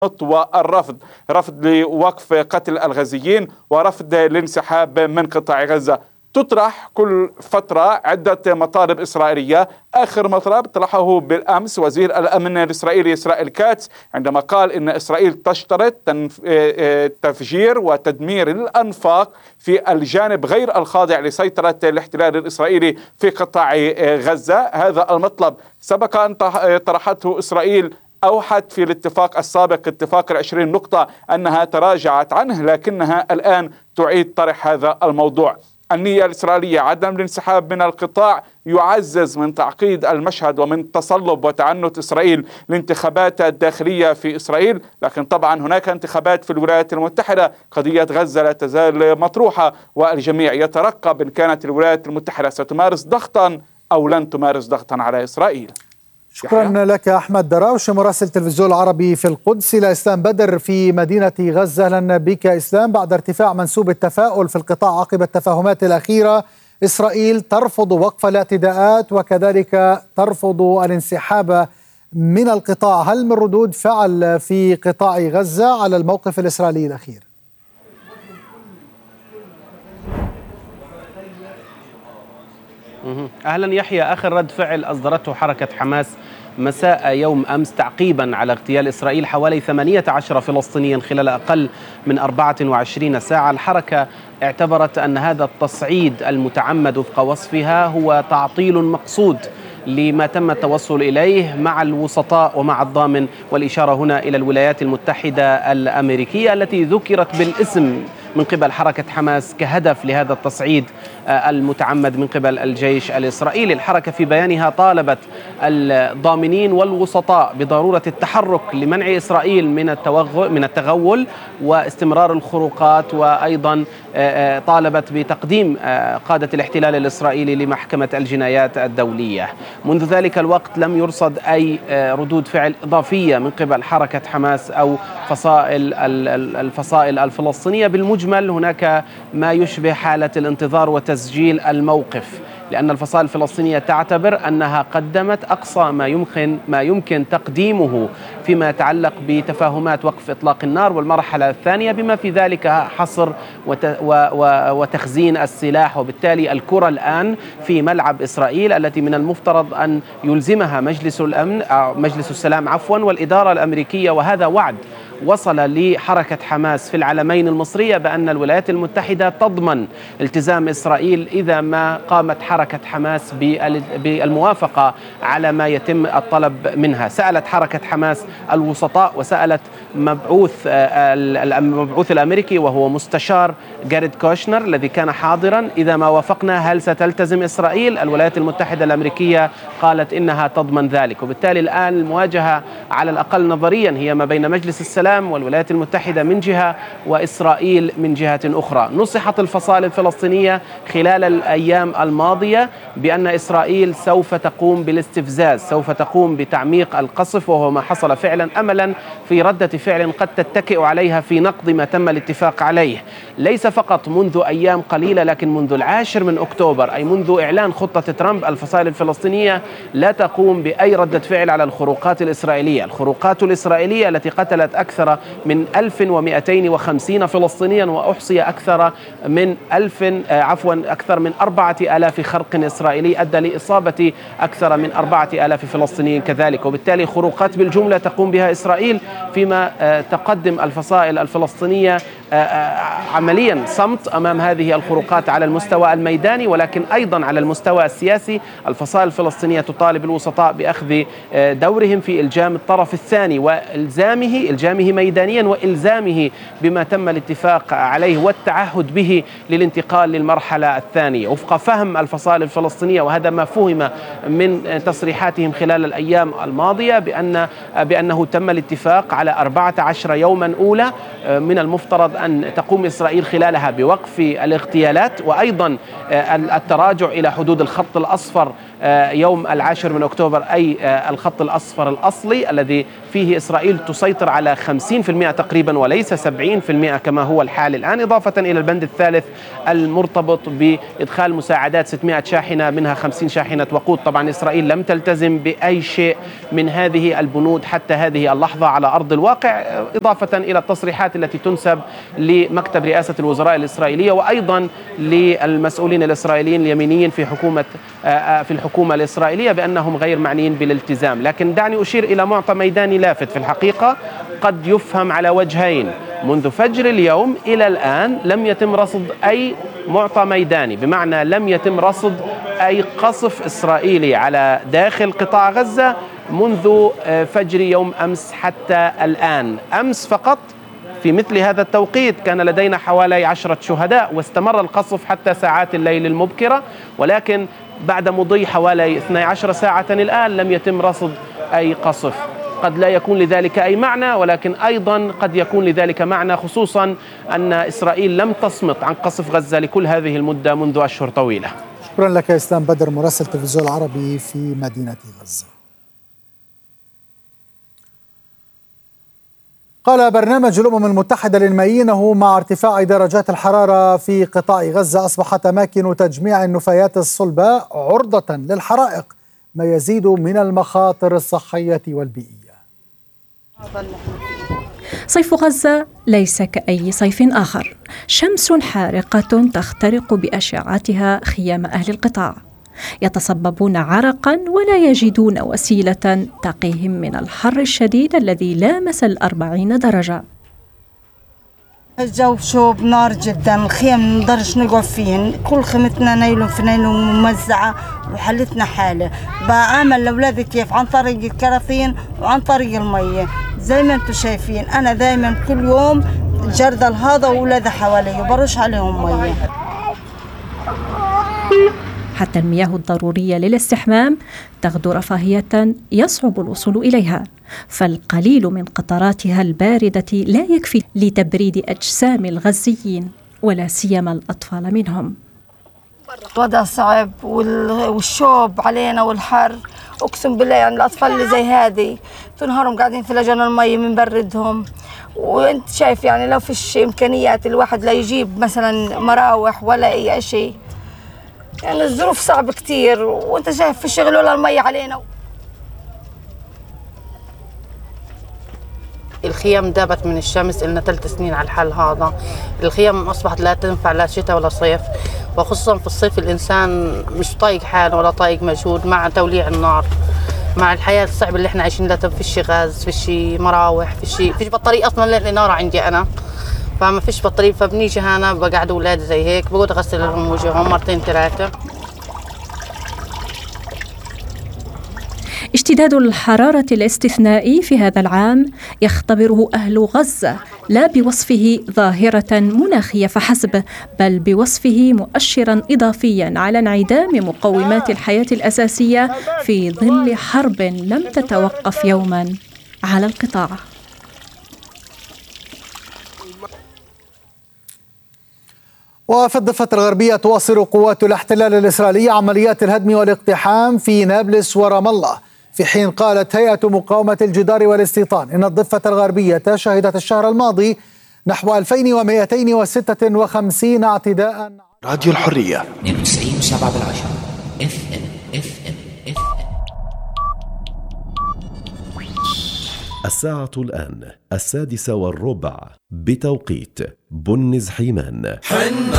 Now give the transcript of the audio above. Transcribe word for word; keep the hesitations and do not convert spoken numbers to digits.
والرفض، رفض لوقف قتل الغزيين ورفض الانسحاب من قطاع غزة. تطرح كل فترة عدة مطالب إسرائيلية. آخر مطلب طرحه بالأمس وزير الأمن الإسرائيلي إسرائيل كاتس عندما قال إن إسرائيل تشترط تفجير وتدمير الأنفاق في الجانب غير الخاضع لسيطرة الاحتلال الإسرائيلي في قطاع غزة. هذا المطلب سبق أن طرحته إسرائيل، أوحت في الاتفاق السابق اتفاق العشرين نقطة أنها تراجعت عنه، لكنها الآن تعيد طرح هذا الموضوع. النية الإسرائيلية عدم الانسحاب من القطاع يعزز من تعقيد المشهد ومن تصلب وتعنت إسرائيل الانتخابات الداخلية في إسرائيل. لكن طبعا هناك انتخابات في الولايات المتحدة، قضية غزة لا تزال مطروحة، والجميع يترقب إن كانت الولايات المتحدة ستمارس ضغطا أو لن تمارس ضغطا على إسرائيل. شكرا لك أحمد دراوش مراسل التلفزيون العربي في القدس. إلى إسلام بدر في مدينة غزة. أهلا بك إسلام. بعد ارتفاع منسوب التفاؤل في القطاع عقب التفاهمات الأخيرة، إسرائيل ترفض وقف الاعتداءات وكذلك ترفض الانسحاب من القطاع. هل من ردود فعل في قطاع غزة على الموقف الإسرائيلي الأخير؟ أهلا يحيى. آخر رد فعل أصدرته حركة حماس مساء يوم أمس تعقيبا على اغتيال إسرائيل حوالي ثمانية عشر فلسطينيا خلال أقل من أربعة وعشرين ساعة. الحركة اعتبرت أن هذا التصعيد المتعمد وفق وصفها هو تعطيل مقصود لما تم التوصل إليه مع الوسطاء ومع الضامن، والإشارة هنا إلى الولايات المتحدة الأمريكية التي ذكرت بالاسم من قبل حركة حماس كهدف لهذا التصعيد المتعمد من قبل الجيش الإسرائيلي. الحركة في بيانها طالبت الضامنين والوسطاء بضرورة التحرك لمنع إسرائيل من من التغول واستمرار الخروقات، وأيضا طالبت بتقديم قادة الاحتلال الإسرائيلي لمحكمة الجنايات الدولية. منذ ذلك الوقت لم يرصد أي ردود فعل إضافية من قبل حركة حماس أو فصائل الفصائل الفلسطينية. بالمجمل هناك ما يشبه حالة الانتظار وتسجيل الموقف، لأن الفصائل الفلسطينية تعتبر أنها قدمت أقصى ما يمكن ما يمكن تقديمه فيما يتعلق بتفاهمات وقف إطلاق النار والمرحلة الثانية، بما في ذلك حصر وتخزين السلاح. وبالتالي الكرة الآن في ملعب إسرائيل التي من المفترض أن يلزمها مجلس الأمن أو مجلس السلام عفوا والإدارة الأمريكية. وهذا وعد وصل لحركة حماس في العلمين المصرية بأن الولايات المتحدة تضمن التزام إسرائيل إذا ما قامت حركة حماس بالموافقة على ما يتم الطلب منها. سألت حركة حماس الوسطاء وسألت مبعوث المبعوث الأمريكي وهو مستشار جاريد كوشنر الذي كان حاضرا، إذا ما وافقنا هل ستلتزم إسرائيل؟ الولايات المتحدة الأمريكية قالت إنها تضمن ذلك. وبالتالي الآن المواجهة على الأقل نظريا هي ما بين مجلس السلام والولايات المتحدة من جهة وإسرائيل من جهة أخرى. نصحت الفصائل الفلسطينية خلال الأيام الماضية بأن إسرائيل سوف تقوم بالاستفزاز، سوف تقوم بتعميق القصف، وهو ما حصل فعلا، أملا في ردة فعل قد تتكئ عليها في نقض ما تم الاتفاق عليه، ليس فقط منذ أيام قليلة لكن منذ العاشر من أكتوبر، أي منذ إعلان خطة ترامب. الفصائل الفلسطينية لا تقوم بأي ردة فعل على الخروقات الإسرائيلية، الخروقات الإسرائيلية التي قتلت أكثر من ألف ومئتين وخمسين فلسطينيا وأحصي أكثر من ألف عفوا أكثر من أربعة آلاف خرق إسرائيلي أدى لإصابة أكثر من أربعة آلاف فلسطيني كذلك. وبالتالي خروقات بالجملة تقوم بها إسرائيل، فيما تقدم الفصائل الفلسطينية عمليا صمت أمام هذه الخروقات على المستوى الميداني، ولكن أيضا على المستوى السياسي الفصائل الفلسطينية تطالب الوسطاء بأخذ دورهم في إلجام الطرف الثاني وإلزامه إلجامه ميدانيا وإلزامه بما تم الاتفاق عليه والتعهد به للانتقال للمرحلة الثانية وفق فهم الفصائل الفلسطينية. وهذا ما فهم من تصريحاتهم خلال الأيام الماضية بأن بأنه تم الاتفاق على أربعة عشر يوما أولى من المفترض أن تقوم إسرائيل خلالها بوقف الاغتيالات وأيضا التراجع إلى حدود الخط الأصفر يوم العاشر من أكتوبر، أي الخط الأصفر الأصلي الذي فيه إسرائيل تسيطر على خمسين بالمئة تقريبا وليس سبعين بالمئة كما هو الحال الآن، إضافة إلى البند الثالث المرتبط بإدخال مساعدات ستمائة شاحنة منها خمسين شاحنة وقود. طبعا إسرائيل لم تلتزم بأي شيء من هذه البنود حتى هذه اللحظة على أرض الواقع، إضافة إلى التصريحات التي تنسب لمكتب رئاسة الوزراء الإسرائيلية وأيضا للمسؤولين الإسرائيليين اليمينيين في حكومة في الحكومة الإسرائيلية بأنهم غير معنيين بالالتزام. لكن دعني أشير إلى معطى ميداني لافت في الحقيقة قد يفهم على وجهين. منذ فجر اليوم إلى الآن لم يتم رصد أي معطى ميداني، بمعنى لم يتم رصد أي قصف إسرائيلي على داخل قطاع غزة منذ فجر يوم أمس حتى الآن. أمس فقط في مثل هذا التوقيت كان لدينا حوالي عشرة شهداء واستمر القصف حتى ساعات الليل المبكرة، ولكن بعد مضي حوالي اثنتي عشرة ساعة الآن لم يتم رصد أي قصف. قد لا يكون لذلك أي معنى، ولكن أيضا قد يكون لذلك معنى، خصوصا أن إسرائيل لم تصمت عن قصف غزة لكل هذه المدة منذ أشهر طويلة. شكرا لك إسلام بدر مراسل التلفزيون العربي في مدينة غزة. قال برنامج الأمم المتحدة للمائيين أنه مع ارتفاع درجات الحرارة في قطاع غزة أصبحت أماكن تجميع النفايات الصلبة عرضة للحرائق، ما يزيد من المخاطر الصحية والبيئية. صيف غزة ليس كأي صيف آخر، شمس حارقة تخترق بأشعتها خيام أهل القطاع، يتصببون عرقا ولا يجدون وسيلة تقيهم من الحر الشديد الذي لامس الأربعين درجة. الجو شوب نار جدا، الخيم نقدرش نقعد فيهن، كل خيمتنا نايلون في نايلون ممزعة وحلتنا حالة. بعامل لأولادي كيف عن طريق الكراثين وعن طريق المية زي ما انتم شايفين. أنا دايما كل يوم جردل هذا وأولادي حوالي وبرش عليهم مية. حتى المياه الضرورية للاستحمام تغدو رفاهية يصعب الوصول إليها، فالقليل من قطراتها الباردة لا يكفي لتبريد أجسام الغزيين ولا سيما الأطفال منهم. الوضع صعب والشوب علينا والحر، أقسم بالله يعني الأطفال اللي زي هذه تنهارهم قاعدين في لجان المية من بردهم. وانت شايف يعني لو فيش إمكانيات الواحد لا يجيب مثلا مراوح ولا أي شيء، يعني الظروف صعبة كتير وانت شايف في الشغل ولا المية علينا. الخيام دابت من الشمس، إلنا ثلاث سنين على الحال هذا. الخيام أصبحت لا تنفع لا شتاء ولا صيف، وخصوصا في الصيف الإنسان مش طايق حاله ولا طايق مجهود مع توليع النار، مع الحياة الصعبة اللي احنا عايشين. لا فيش غاز، فيش مراوح، فيش فيش بطارية أصلا للإنارة عندي أنا، فما فيش بطارية. فبنيجي هنا بقعد أولادي زي هيك، بقعد أغسل لهم وجههم مرتين ثلاثة. اشتداد الحرارة الاستثنائي في هذا العام يختبره أهل غزة لا بوصفه ظاهرة مناخية فحسب، بل بوصفه مؤشراً إضافياً على انعدام مقومات الحياة الأساسية في ظل حرب لم تتوقف يوماً على القطاع. وفي الضفة الغربية تواصل قوات الاحتلال الإسرائيلية عمليات الهدم والاقتحام في نابلس ورام الله، في حين قالت هيئة مقاومة الجدار والاستيطان إن الضفة الغربية شهدت الشهر الماضي نحو ألفين ومئتين وستة وخمسين اعتداء. راديو الحرية اثنين وتسعين وسبعة بالعشرة اف ام اف ام اف ام. الساعة الآن السادسة والربع بتوقيت بنز حيمان.